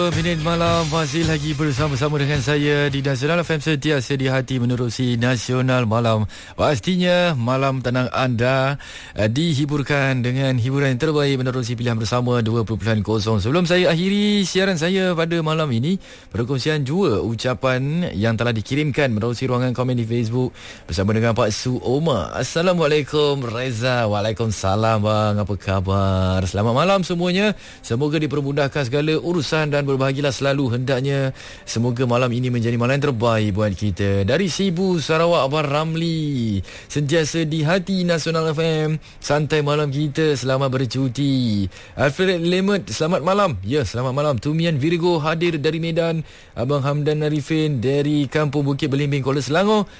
Minit malam masih lagi bersama-sama dengan saya di Nasional FM, sentiasa di hati menerusi Nasional Malam. Pastinya malam tenang anda dihiburkan dengan hiburan yang terbaik menerusi pilihan bersama 2.0. Sebelum saya akhiri siaran saya pada malam ini, perkongsian jua ucapan yang telah dikirimkan menerusi ruangan komen di Facebook bersama dengan Pak Su Omar. Assalamualaikum Reza. Waalaikumsalam bang, apa khabar? Selamat malam semuanya. Semoga dipermudahkan segala urusan dan berbahagialah selalu hendaknya. Semoga malam ini menjadi malam yang terbaik buat kita. Dari Sibu, Sarawak, Abang Ramli, sentiasa di hati Nasional FM. Santai malam kita, selamat bercuti. Alfred Lemut, selamat malam. Ya, selamat malam. Tumian Virgo hadir dari Medan. Abang Hamdan Arifin dari Kampung Bukit Belimbing, Kuala Selangor.